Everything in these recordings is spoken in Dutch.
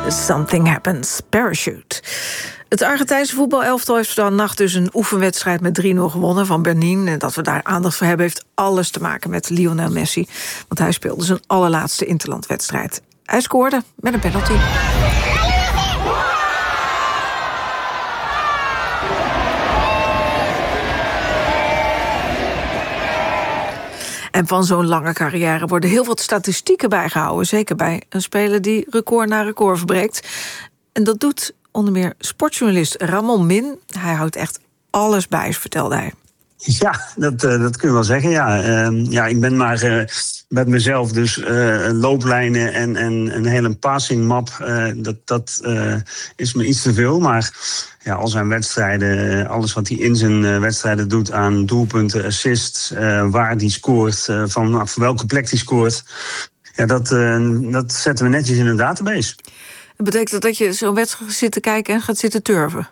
Something Happens, Parachute. Het Argentijnse voetbalelftal heeft vannacht dus een oefenwedstrijd met 3-0 gewonnen van Benin. En dat we daar aandacht voor hebben heeft alles te maken met Lionel Messi. Want hij speelde zijn allerlaatste interlandwedstrijd. Hij scoorde met een penalty. En van zo'n lange carrière worden heel wat statistieken bijgehouden. Zeker bij een speler die record na record verbreekt. En dat doet onder meer sportjournalist Ramon Min. Hij houdt echt alles bij, vertelde hij. Ja, dat kun je wel zeggen, ja. Ik ben maar met mezelf dus looplijnen en een hele passingmap. Dat is me iets te veel, maar ja, al zijn wedstrijden, alles wat hij in zijn wedstrijden doet aan doelpunten, assists, waar hij scoort, van welke plek hij scoort. Ja, dat zetten we netjes in een database. Dat betekent dat je zo'n wedstrijd zit te kijken en gaat zitten turven?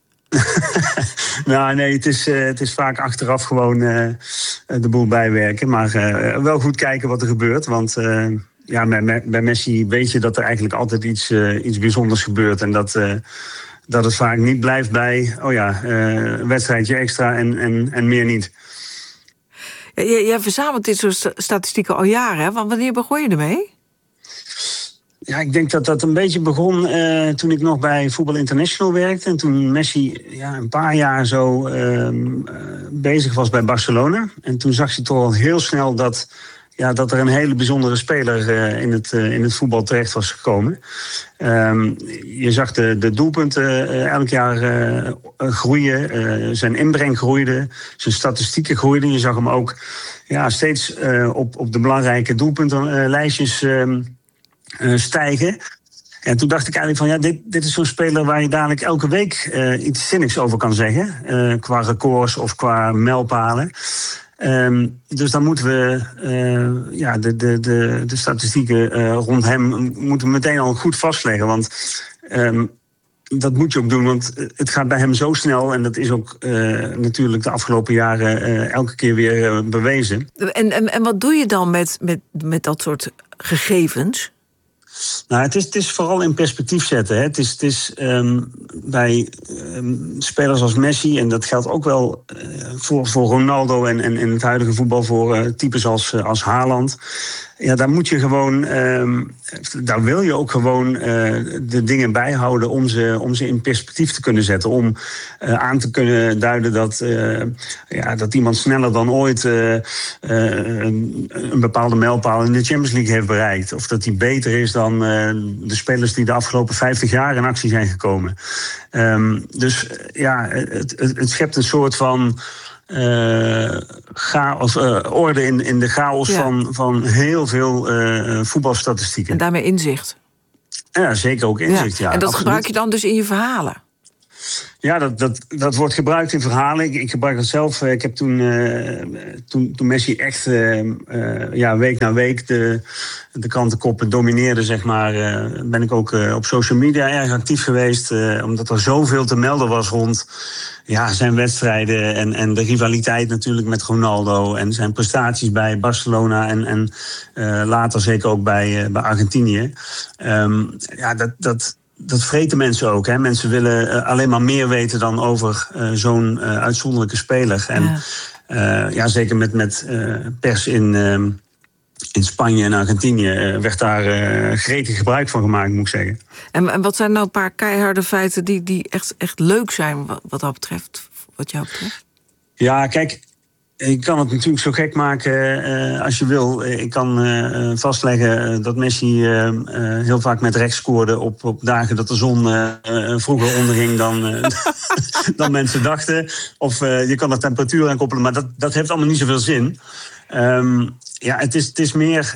Nou, nee, het is vaak achteraf gewoon de boel bijwerken. Maar wel goed kijken wat er gebeurt. Want bij Messi weet je dat er eigenlijk altijd iets bijzonders gebeurt. En dat het vaak niet blijft bij, een wedstrijdje extra en meer niet. Jij verzamelt dit soort statistieken al jaren, hè? Want wanneer begon je ermee? Ja, ik denk dat dat een beetje begon toen ik nog bij Voetbal International werkte. En toen Messi een paar jaar zo bezig was bij Barcelona. En toen zag je toch al heel snel dat er een hele bijzondere speler in het voetbal terecht was gekomen. Je zag de doelpunten elk jaar groeien. Zijn inbreng groeide. Zijn statistieken groeiden. Je zag hem ook steeds op de belangrijke doelpuntenlijstjes stijgen. En toen dacht ik eigenlijk van dit is zo'n speler waar je dadelijk elke week iets zinnigs over kan zeggen. Qua records of qua mijlpalen. Dus dan moeten we de statistieken rond hem moeten we meteen al goed vastleggen. Want dat moet je ook doen, want het gaat bij hem zo snel. En dat is ook natuurlijk de afgelopen jaren elke keer weer bewezen. En wat doe je dan met dat soort gegevens? Nou, het is vooral in perspectief zetten. Hè. Het is bij spelers als Messi, en dat geldt ook wel voor Ronaldo en in het huidige voetbal voor types als Haaland. Ja, daar moet je gewoon, daar wil je ook gewoon de dingen bijhouden om ze in perspectief te kunnen zetten. Om aan te kunnen duiden dat iemand sneller dan ooit een bepaalde mijlpaal in de Champions League heeft bereikt. Of dat hij beter is dan de spelers die de afgelopen 50 jaar in actie zijn gekomen. Het schept een soort van orde in de chaos van heel veel voetbalstatistieken. En daarmee inzicht. Ja, zeker ook inzicht, ja. En dat absoluut. gebruik je dan dus in je verhalen? Ja, dat wordt gebruikt in verhalen. Ik gebruik dat zelf. Ik heb toen Messi echt week na week de krantenkoppen domineerde, zeg maar, ben ik ook op social media erg actief geweest. Omdat er zoveel te melden was rond zijn wedstrijden en de rivaliteit natuurlijk met Ronaldo en zijn prestaties bij Barcelona en later zeker ook bij Argentinië. Dat vreten mensen ook. Hè. Mensen willen alleen maar meer weten dan over zo'n uitzonderlijke speler. En zeker met pers in Spanje en Argentinië werd daar gretig gebruik van gemaakt, moet ik zeggen. En wat zijn nou een paar keiharde feiten die echt leuk zijn wat jou betreft? Ja, kijk, je kan het natuurlijk zo gek maken als je wil. Ik kan vastleggen dat Messi heel vaak met rechts scoorde op dagen dat de zon vroeger onderging dan mensen dachten. Of je kan er temperatuur aan koppelen, maar dat heeft allemaal niet zoveel zin. Het is meer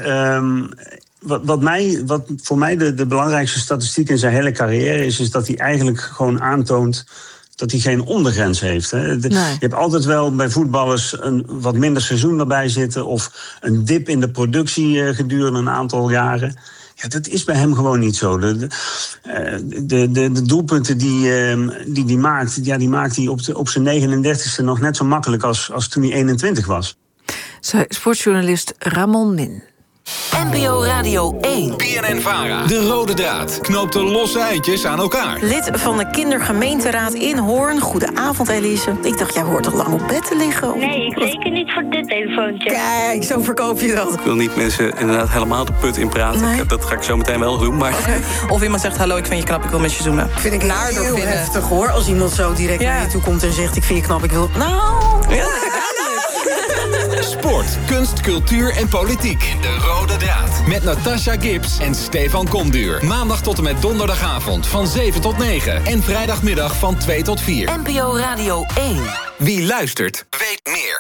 wat voor mij de belangrijkste statistiek in zijn hele carrière is dat hij eigenlijk gewoon aantoont dat hij geen ondergrens heeft. Hè. Je hebt altijd wel bij voetballers een wat minder seizoen erbij zitten of een dip in de productie gedurende een aantal jaren. Ja, dat is bij hem gewoon niet zo. De doelpunten die hij maakt, die maakt hij op zijn 39e nog net zo makkelijk als toen hij 21 was. Sportjournalist Ramon Min. NPO Radio 1. BNN-VARA. De rode draad knoopt de losse eindjes aan elkaar. Lid van de kindergemeenteraad in Hoorn. Goedenavond, Elise. Ik dacht, jij hoort toch lang op bed te liggen? Nee, ik zeker niet voor dit telefoontje. Kijk, zo verkoop je dat. Ik wil niet mensen inderdaad helemaal de put in praten. Nee. Dat ga ik zo meteen wel doen, maar... Okay. Of iemand zegt, hallo, ik vind je knap, ik wil met je zoomen. Vind ik heel heftig, hoor. Als iemand zo direct naar je toe komt en zegt, ik vind je knap, ik wil... Nou... Ja. Sport, kunst, cultuur en politiek. De rode draad. Met Natasha Gibbs en Stefan Komduur. Maandag tot en met donderdagavond van 7 tot 9. En vrijdagmiddag van 2 tot 4. NPO Radio 1. Wie luistert, weet meer.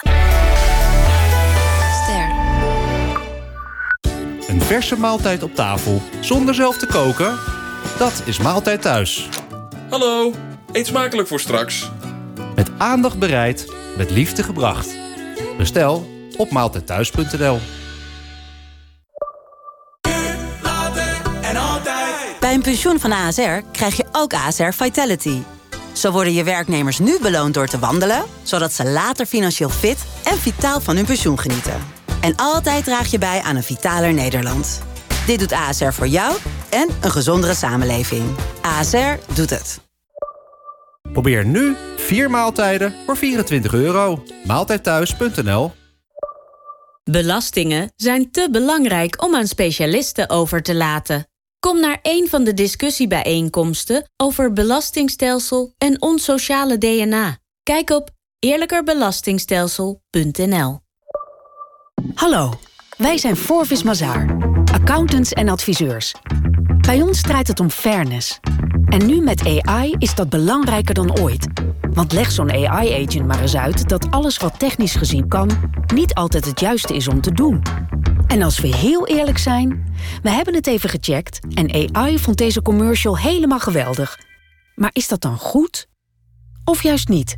Ster. Een verse maaltijd op tafel, zonder zelf te koken? Dat is Maaltijd Thuis. Hallo, eet smakelijk voor straks. Met aandacht bereid, met liefde gebracht. Bestel op maaltijdthuis.nl. Bij een pensioen van ASR krijg je ook ASR Vitality. Zo worden je werknemers nu beloond door te wandelen, zodat ze later financieel fit en vitaal van hun pensioen genieten. En altijd draag je bij aan een vitaler Nederland. Dit doet ASR voor jou en een gezondere samenleving. ASR doet het. Probeer nu 4 maaltijden voor €24. Maaltijdthuis.nl. Belastingen zijn te belangrijk om aan specialisten over te laten. Kom naar een van de discussiebijeenkomsten over belastingstelsel en ons sociale DNA. Kijk op eerlijkerbelastingstelsel.nl. Hallo, wij zijn Forvis Mazars, accountants en adviseurs. Bij ons draait het om fairness. En nu met AI is dat belangrijker dan ooit. Want leg zo'n AI-agent maar eens uit dat alles wat technisch gezien kan, niet altijd het juiste is om te doen. En als we heel eerlijk zijn, we hebben het even gecheckt en AI vond deze commercial helemaal geweldig. Maar is dat dan goed? Of juist niet?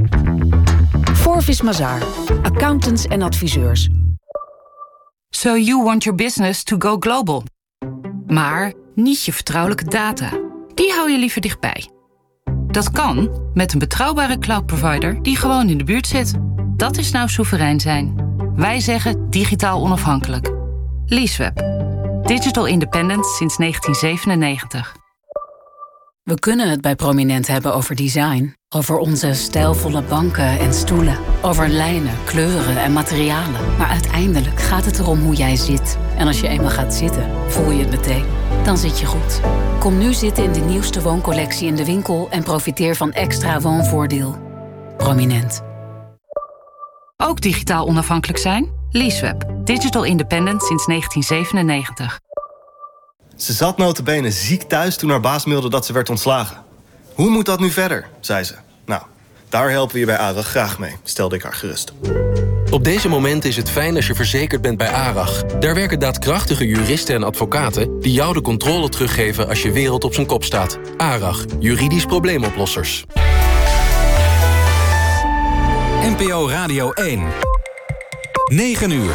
Forvis Mazars, accountants en adviseurs. So you want your business to go global. Maar niet je vertrouwelijke data. Die hou je liever dichtbij. Dat kan met een betrouwbare cloud-provider die gewoon in de buurt zit. Dat is nou soeverein zijn. Wij zeggen digitaal onafhankelijk. Leaseweb. Digital independent sinds 1997. We kunnen het bij Prominent hebben over design. Over onze stijlvolle banken en stoelen. Over lijnen, kleuren en materialen. Maar uiteindelijk gaat het erom hoe jij zit. En als je eenmaal gaat zitten, voel je het meteen. Dan zit je goed. Kom nu zitten in de nieuwste wooncollectie in de winkel en profiteer van extra woonvoordeel. Prominent. Ook digitaal onafhankelijk zijn? Leaseweb. Digital independent sinds 1997. Ze zat nota bene ziek thuis toen haar baas mailde dat ze werd ontslagen. Hoe moet dat nu verder, zei ze. Nou, daar helpen we je bij ARAG graag mee, stelde ik haar gerust. Op deze momenten is het fijn als je verzekerd bent bij ARAG. Daar werken daadkrachtige juristen en advocaten die jou de controle teruggeven als je wereld op zijn kop staat. ARAG, juridisch probleemoplossers. NPO Radio 1. 9 uur.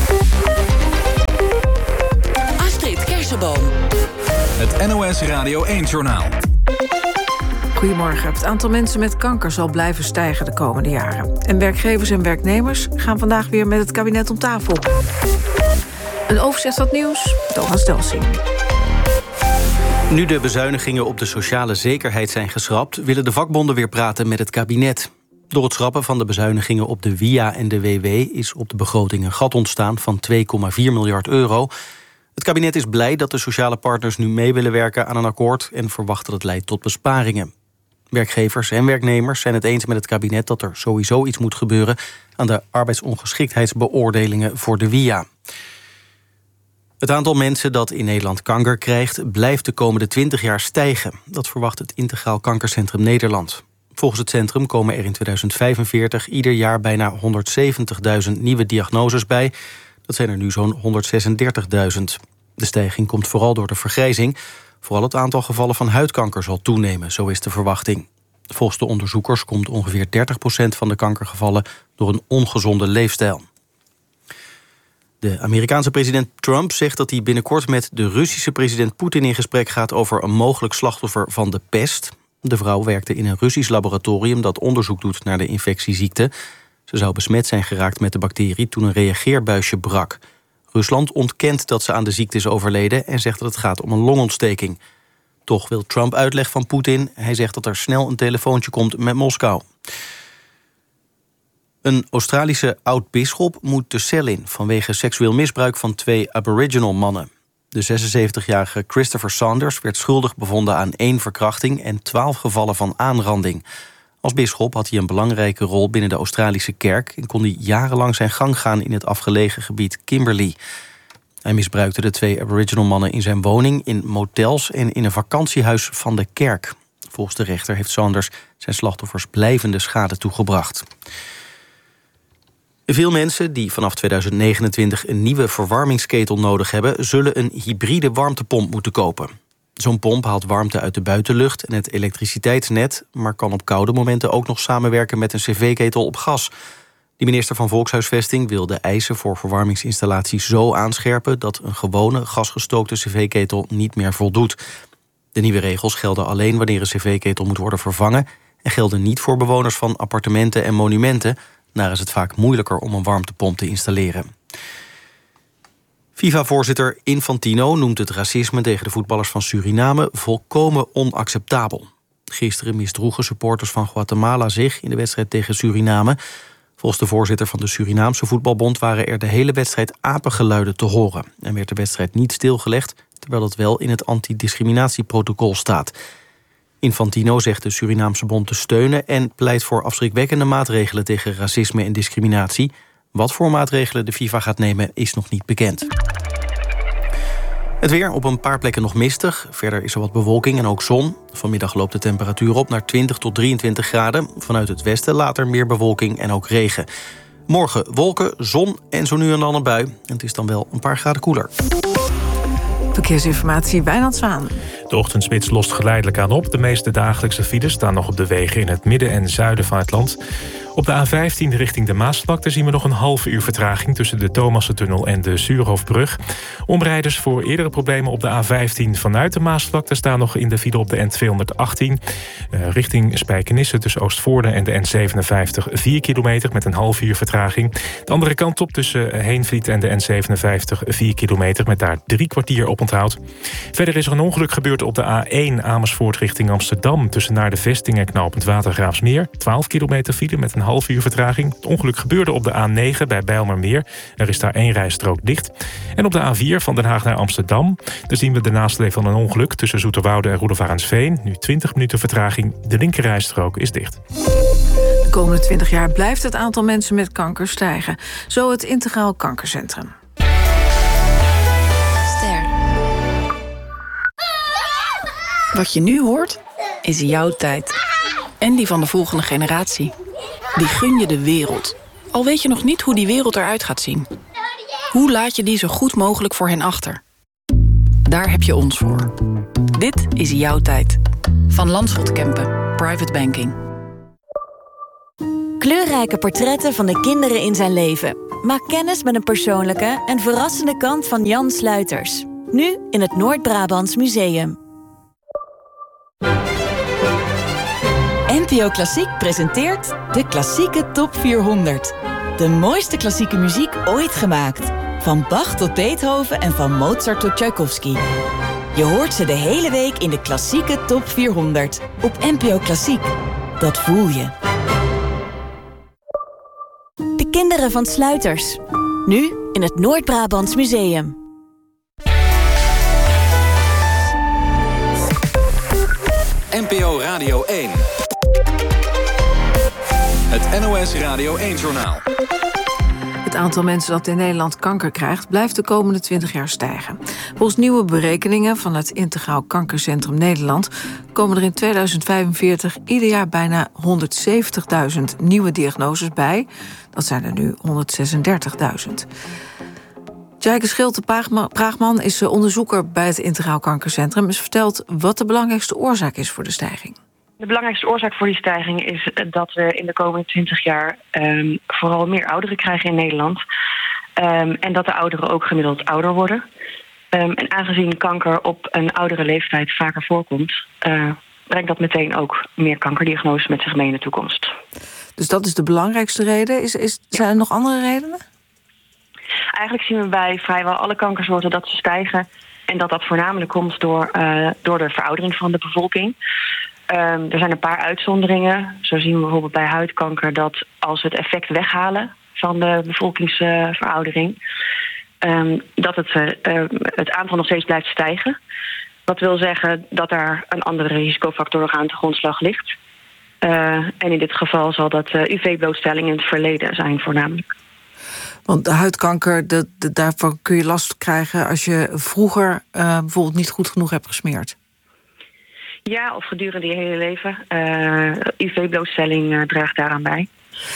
Astrid Kersenboom. Het NOS Radio 1-journaal. Goedemorgen. Het aantal mensen met kanker zal blijven stijgen de komende jaren. En werkgevers en werknemers gaan vandaag weer met het kabinet om tafel. Een overzicht van het nieuws, Thomas Delsing. Nu de bezuinigingen op de sociale zekerheid zijn geschrapt, willen de vakbonden weer praten met het kabinet. Door het schrappen van de bezuinigingen op de WIA en de WW is op de begroting een gat ontstaan van €2,4 miljard. Het kabinet is blij dat de sociale partners nu mee willen werken aan een akkoord en verwacht dat het leidt tot besparingen. Werkgevers en werknemers zijn het eens met het kabinet dat er sowieso iets moet gebeuren aan de arbeidsongeschiktheidsbeoordelingen voor de WIA. Het aantal mensen dat in Nederland kanker krijgt blijft de komende 20 jaar stijgen. Dat verwacht het Integraal Kankercentrum Nederland. Volgens het centrum komen er in 2045 ieder jaar bijna 170.000 nieuwe diagnoses bij. Dat zijn er nu zo'n 136.000. De stijging komt vooral door de vergrijzing. Vooral het aantal gevallen van huidkanker zal toenemen, zo is de verwachting. Volgens de onderzoekers komt ongeveer 30% van de kankergevallen door een ongezonde leefstijl. De Amerikaanse president Trump zegt dat hij binnenkort met de Russische president Poetin in gesprek gaat over een mogelijk slachtoffer van de pest. De vrouw werkte in een Russisch laboratorium dat onderzoek doet naar de infectieziekte. Ze zou besmet zijn geraakt met de bacterie toen een reageerbuisje brak. Rusland ontkent dat ze aan de ziekte is overleden en zegt dat het gaat om een longontsteking. Toch wil Trump uitleg van Poetin. Hij zegt dat er snel een telefoontje komt met Moskou. Een Australische oud-bisschop moet de cel in vanwege seksueel misbruik van 2 Aboriginal mannen. De 76-jarige Christopher Saunders werd schuldig bevonden aan 1 verkrachting en 12 gevallen van aanranding. Als bisschop had hij een belangrijke rol binnen de Australische kerk en kon hij jarenlang zijn gang gaan in het afgelegen gebied Kimberley. Hij misbruikte de 2 Aboriginal mannen in zijn woning, in motels en in een vakantiehuis van de kerk. Volgens de rechter heeft Saunders zijn slachtoffers blijvende schade toegebracht. Veel mensen die vanaf 2029 een nieuwe verwarmingsketel nodig hebben, zullen een hybride warmtepomp moeten kopen. Zo'n pomp haalt warmte uit de buitenlucht en het elektriciteitsnet, maar kan op koude momenten ook nog samenwerken met een cv-ketel op gas. De minister van Volkshuisvesting wil de eisen voor verwarmingsinstallaties zo aanscherpen dat een gewone gasgestookte cv-ketel niet meer voldoet. De nieuwe regels gelden alleen wanneer een cv-ketel moet worden vervangen en gelden niet voor bewoners van appartementen en monumenten. Daar is het vaak moeilijker om een warmtepomp te installeren. FIFA-voorzitter Infantino noemt het racisme tegen de voetballers van Suriname volkomen onacceptabel. Gisteren misdroegen supporters van Guatemala zich in de wedstrijd tegen Suriname. Volgens de voorzitter van de Surinaamse voetbalbond waren er de hele wedstrijd apengeluiden te horen en werd de wedstrijd niet stilgelegd, terwijl dat wel in het antidiscriminatieprotocol staat. Infantino zegt de Surinaamse bond te steunen en pleit voor afschrikwekkende maatregelen tegen racisme en discriminatie. Wat voor maatregelen de FIFA gaat nemen is nog niet bekend. Het weer, op een paar plekken nog mistig. Verder is er wat bewolking en ook zon. Vanmiddag loopt de temperatuur op naar 20 tot 23 graden. Vanuit het westen later meer bewolking en ook regen. Morgen wolken, zon en zo nu en dan een bui. En het is dan wel een paar graden koeler. Verkeersinformatie, Wijnand Zwaan. De ochtendspits lost geleidelijk aan op. De meeste dagelijkse files staan nog op de wegen in het midden en zuiden van het land. Op de A15 richting de Maasvlakte zien we nog een half uur vertraging tussen de Thomassentunnel en de Suurhoofdbrug. Omrijders voor eerdere problemen op de A15 vanuit de Maasvlakte staan nog in de file op de N218. Richting Spijkenisse tussen Oostvoorne en de N57 4 kilometer met een half uur vertraging. De andere kant op tussen Heenvliet en de N57 4 kilometer met daar 3 kwartier op onthoud. Verder is er een ongeluk gebeurd op de A1 Amersfoort richting Amsterdam tussen naar de Vesting en knooppunt Watergraafsmeer. 12 kilometer file met een half uur vertraging. Het ongeluk gebeurde op de A9 bij Bijlmermeer. Er is daar 1 rijstrook dicht. En op de A4 van Den Haag naar Amsterdam. Daar zien we de nasleep van een ongeluk tussen Zoeterwoude en Roelevarensveen. Nu 20 minuten vertraging. De linkerrijstrook is dicht. De komende 20 jaar blijft het aantal mensen met kanker stijgen. Zo het Integraal Kankercentrum. Wat je nu hoort, is jouw tijd. En die van de volgende generatie. Die gun je de wereld. Al weet je nog niet hoe die wereld eruit gaat zien. Hoe laat je die zo goed mogelijk voor hen achter? Daar heb je ons voor. Dit is jouw tijd. Van Landschot Kempen, Private Banking. Kleurrijke portretten van de kinderen in zijn leven. Maak kennis met een persoonlijke en verrassende kant van Jan Sluiters. Nu in het Noord-Brabants Museum. NPO Klassiek presenteert de Klassieke Top 400. De mooiste klassieke muziek ooit gemaakt. Van Bach tot Beethoven en van Mozart tot Tchaikovsky. Je hoort ze de hele week in de Klassieke Top 400. Op NPO Klassiek. Dat voel je. De kinderen van Sluiters. Nu in het Noord-Brabants Museum. NPO Radio 1. Het NOS Radio 1-journaal. Het aantal mensen dat in Nederland kanker krijgt blijft de komende 20 jaar stijgen. Volgens nieuwe berekeningen van het Integraal Kankercentrum Nederland komen er in 2045 ieder jaar bijna 170.000 nieuwe diagnoses bij. Dat zijn er nu 136.000. Tjijke Schilte-Praagman is onderzoeker bij het Integraal Kankercentrum. Ze vertelt wat de belangrijkste oorzaak is voor de stijging. De belangrijkste oorzaak voor die stijging is dat we in de komende 20 jaar vooral meer ouderen krijgen in Nederland. En dat de ouderen ook gemiddeld ouder worden. En aangezien kanker op een oudere leeftijd vaker voorkomt, brengt dat meteen ook meer kankerdiagnoses met zich mee in de toekomst. Dus dat is de belangrijkste reden. Zijn er nog andere redenen? Eigenlijk zien we bij vrijwel alle kankersoorten dat ze stijgen. En dat voornamelijk komt door de veroudering van de bevolking. Er zijn een paar uitzonderingen. Zo zien we bijvoorbeeld bij huidkanker dat als we het effect weghalen van de bevolkingsveroudering, dat het aantal nog steeds blijft stijgen. Dat wil zeggen dat er een andere risicofactor nog aan de grondslag ligt. En in dit geval zal dat UV-blootstelling in het verleden zijn voornamelijk. Want de huidkanker, daarvan kun je last krijgen als je vroeger bijvoorbeeld niet goed genoeg hebt gesmeerd. Ja, of gedurende je hele leven. UV-blootstelling draagt daaraan bij.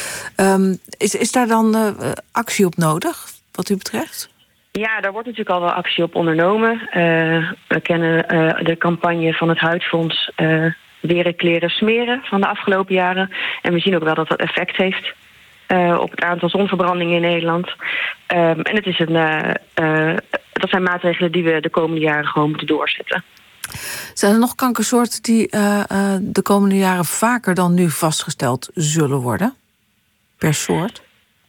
Is daar dan actie op nodig, wat u betreft? Ja, daar wordt natuurlijk al wel actie op ondernomen. We kennen de campagne van het Huidfonds Weren, Kleren, Smeren van de afgelopen jaren. En we zien ook wel dat dat effect heeft op het aantal zonverbrandingen in Nederland. En dat zijn maatregelen die we de komende jaren gewoon moeten doorzetten. Zijn er nog kankersoorten die de komende jaren vaker dan nu vastgesteld zullen worden? Per soort?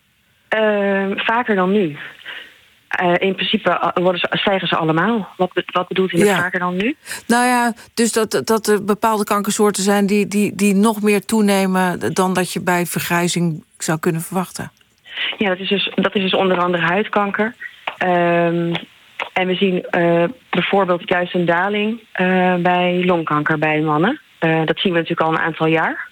Vaker dan nu. In principe stijgen ze allemaal. Wat bedoelt u met vaker dan nu? Nou ja, dus dat er bepaalde kankersoorten zijn die nog meer toenemen dan dat je bij vergrijzing zou kunnen verwachten. Ja, dat is dus onder andere huidkanker. En we zien bijvoorbeeld juist een daling bij longkanker bij mannen. Dat zien we natuurlijk al een aantal jaar.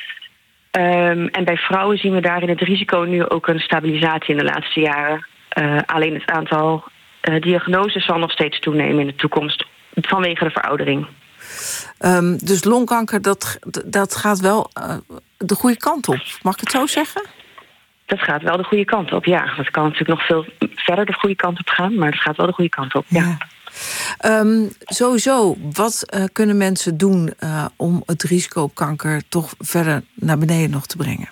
En bij vrouwen zien we daar in het risico nu ook een stabilisatie in de laatste jaren. Alleen het aantal diagnoses zal nog steeds toenemen in de toekomst vanwege de veroudering. Dus longkanker, dat gaat wel de goede kant op. Mag ik het zo zeggen? Dat gaat wel de goede kant op, ja. Dat kan natuurlijk nog veel verder de goede kant op gaan, maar dat gaat wel de goede kant op, ja. Sowieso, wat kunnen mensen doen om het risico op kanker toch verder naar beneden nog te brengen?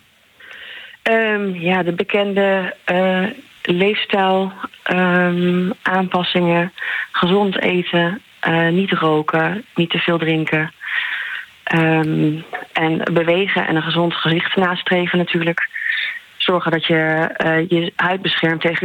Ja, de bekende leefstijl, aanpassingen, gezond eten, niet roken, niet te veel drinken. En bewegen en een gezond gezicht nastreven natuurlijk. Zorgen dat je je huid beschermt tegen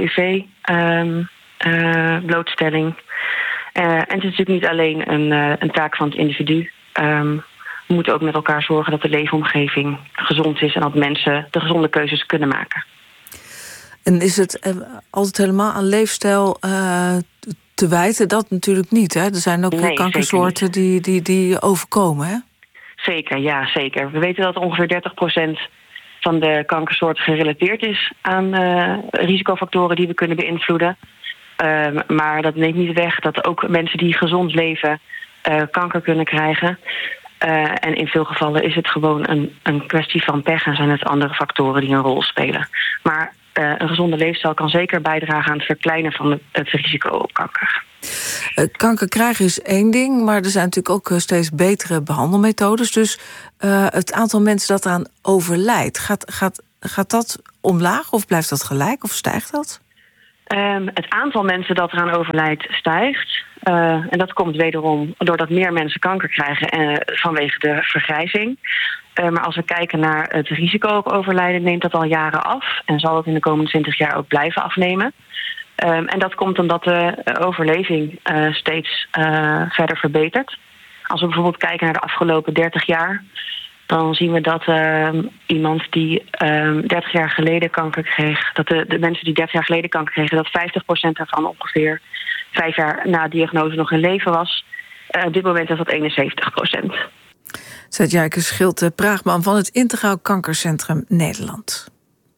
UV-blootstelling. En het is natuurlijk niet alleen een taak van het individu. We moeten ook met elkaar zorgen dat de leefomgeving gezond is en dat mensen de gezonde keuzes kunnen maken. En is het altijd helemaal aan leefstijl te wijten? Dat natuurlijk niet, hè? Er zijn ook kankersoorten die overkomen, hè? Zeker, ja, zeker. We weten dat ongeveer 30% van de kankersoorten gerelateerd is aan risicofactoren die we kunnen beïnvloeden. Maar dat neemt niet weg dat ook mensen die gezond leven kanker kunnen krijgen. En in veel gevallen is het gewoon een kwestie van pech en zijn het andere factoren die een rol spelen. Maar een gezonde leefstijl kan zeker bijdragen aan het verkleinen van het risico op kanker. Kanker krijgen is één ding, maar er zijn natuurlijk ook steeds betere behandelmethodes. Dus het aantal mensen dat eraan overlijdt, gaat dat omlaag of blijft dat gelijk of stijgt dat? Het aantal mensen dat eraan overlijdt stijgt. En dat komt wederom doordat meer mensen kanker krijgen vanwege de vergrijzing. Maar als we kijken naar het risico op overlijden, neemt dat al jaren af. En zal het in de komende 20 jaar ook blijven afnemen. En dat komt omdat de overleving steeds verder verbetert. Als we bijvoorbeeld kijken naar de afgelopen 30 jaar, dan zien we dat iemand die 30 jaar geleden kanker kreeg, dat de mensen die 30 jaar geleden kanker kregen, dat 50% daarvan ongeveer 5 jaar na diagnose nog in leven was. Op dit moment is dat 71%. Zet Jijke Schilte Praagman van het Integraal Kankercentrum Nederland.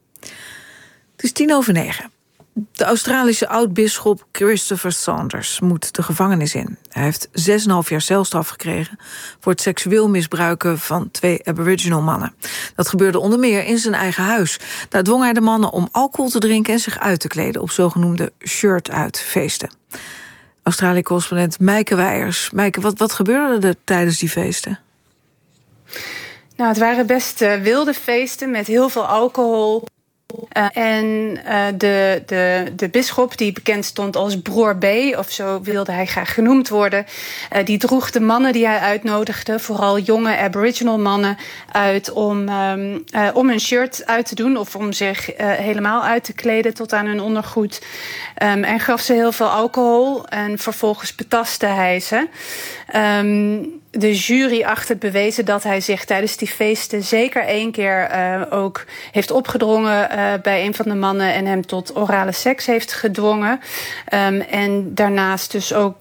Het is 9:10. De Australische oud-bisschop Christopher Saunders moet de gevangenis in. Hij heeft 6,5 jaar celstraf gekregen voor het seksueel misbruiken van 2 Aboriginal mannen. Dat gebeurde onder meer in zijn eigen huis. Daar dwong hij de mannen om alcohol te drinken en zich uit te kleden op zogenoemde shirt-uit-feesten. Australië-correspondent Meike Weijers. Meike, wat gebeurde er tijdens die feesten? Nou, het waren best wilde feesten met heel veel alcohol. De bisschop, die bekend stond als broer B, of zo wilde hij graag genoemd worden, die droeg de mannen die hij uitnodigde, vooral jonge Aboriginal mannen, uit om hun shirt uit te doen of om zich helemaal uit te kleden tot aan hun ondergoed. En gaf ze heel veel alcohol en vervolgens betastte hij ze. De jury acht het bewezen dat hij zich tijdens die feesten zeker 1 keer ook heeft opgedrongen bij een van de mannen en hem tot orale seks heeft gedwongen. En daarnaast dus ook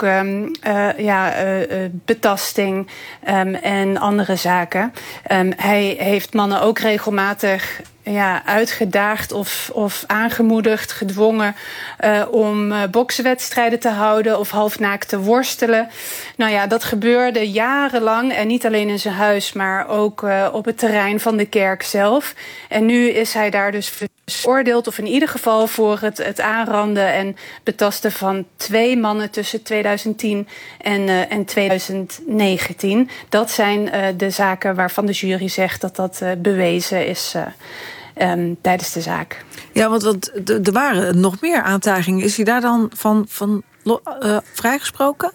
betasting en andere zaken. Hij heeft mannen ook regelmatig uitgedaagd of aangemoedigd, gedwongen om bokswedstrijden te houden of halfnaakt te worstelen. Nou ja, dat gebeurde jarenlang en niet alleen in zijn huis, maar ook op het terrein van de kerk zelf. En nu is hij daar dus veroordeeld, of in ieder geval voor het aanranden en betasten van 2 mannen tussen 2010 en 2019. Dat zijn de zaken waarvan de jury zegt dat dat bewezen is tijdens de zaak. Ja, want er waren nog meer aantijgingen. Is hij daar dan van vrijgesproken?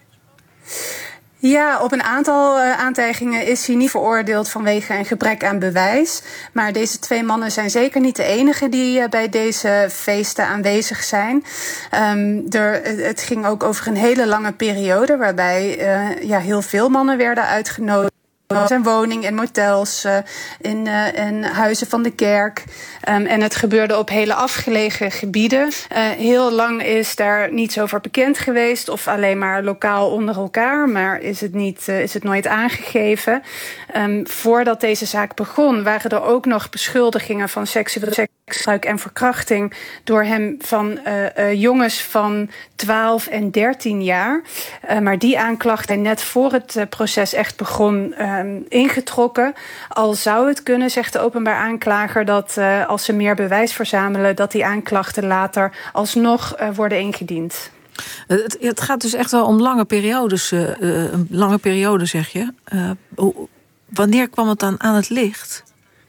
Ja, op een aantal aantijgingen is hij niet veroordeeld vanwege een gebrek aan bewijs. Maar deze 2 mannen zijn zeker niet de enige die bij deze feesten aanwezig zijn. Het ging ook over een hele lange periode waarbij heel veel mannen werden uitgenodigd. Zijn woning, in motels, in huizen van de kerk. En het gebeurde op hele afgelegen gebieden. Heel lang is daar niets over bekend geweest, of alleen maar lokaal onder elkaar, maar is het nooit aangegeven. Voordat deze zaak begon, waren er ook nog beschuldigingen van seksueel seksgebruik en verkrachting door hem van jongens van 12 en 13 jaar. Maar die aanklacht hij net voor het proces echt begon ingetrokken. Al zou het kunnen, zegt de openbaar aanklager, dat als ze meer bewijs verzamelen, dat die aanklachten later alsnog worden ingediend. Het gaat dus echt wel om lange periodes. Een lange periode, zeg je. Wanneer kwam het dan aan het licht?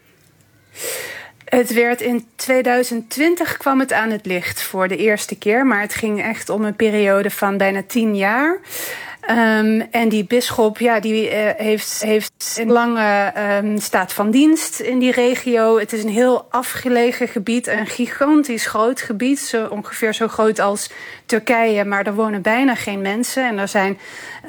Het werd in 2020 kwam het aan het licht voor de eerste keer. Maar het ging echt om een periode van bijna 10 jaar. En die bisschop heeft een lange staat van dienst in die regio. Het is een heel afgelegen gebied, een gigantisch groot gebied. Ongeveer zo groot als Turkije, maar er wonen bijna geen mensen. En er zijn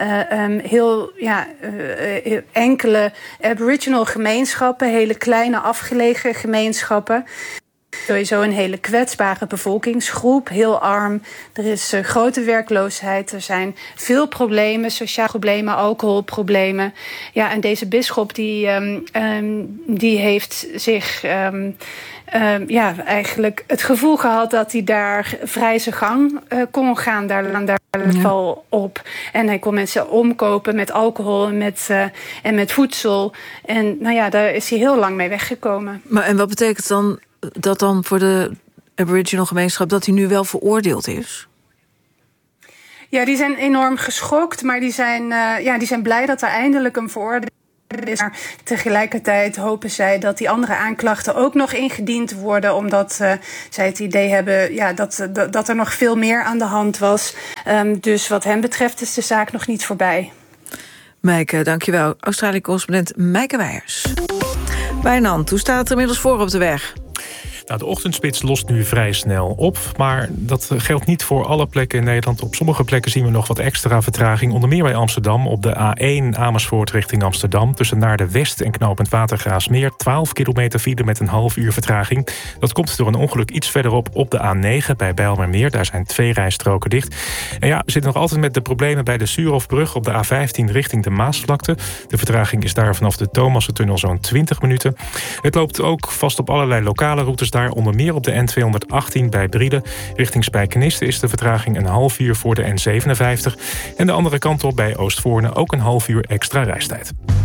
enkele Aboriginal gemeenschappen, hele kleine afgelegen gemeenschappen. Sowieso een hele kwetsbare bevolkingsgroep, heel arm. Er is grote werkloosheid, er zijn veel problemen, sociale problemen, alcoholproblemen. Ja, en deze bisschop die heeft zich eigenlijk het gevoel gehad dat hij daar vrij zijn gang kon gaan. Daar val op. En hij kon mensen omkopen met alcohol en met voedsel. En daar is hij heel lang mee weggekomen. En wat betekent dat dan voor de Aboriginal gemeenschap dat hij nu wel veroordeeld is? Ja, die zijn enorm geschokt, maar die zijn blij dat er eindelijk een veroordeling is. Maar tegelijkertijd hopen zij dat die andere aanklachten ook nog ingediend worden, omdat zij het idee hebben dat er nog veel meer aan de hand was. Dus wat hen betreft is de zaak nog niet voorbij. Meike, dankjewel. Australië-correspondent Meike Weijers. Wijnand, hoe staat het er inmiddels voor op de weg? De ochtendspits lost nu vrij snel op, maar dat geldt niet voor alle plekken in Nederland. Op sommige plekken zien we nog wat extra vertraging. Onder meer bij Amsterdam op de A1 Amersfoort richting Amsterdam. Tussen Naarden-West en knooppunt Watergraafsmeer. 12 kilometer file met een half uur vertraging. Dat komt door een ongeluk iets verderop op de A9 bij Bijlmermeer. Daar zijn 2 rijstroken dicht. En we zitten nog altijd met de problemen bij de Suurhofbrug op de A15 richting de Maasvlakte. De vertraging is daar vanaf de Thomassentunnel zo'n 20 minuten. Het loopt ook vast op allerlei lokale routes daar. Onder meer op de N218 bij Brielen. Richting Spijkenisse is de vertraging een half uur voor de N57. En de andere kant op bij Oostvoorne ook een half uur extra reistijd.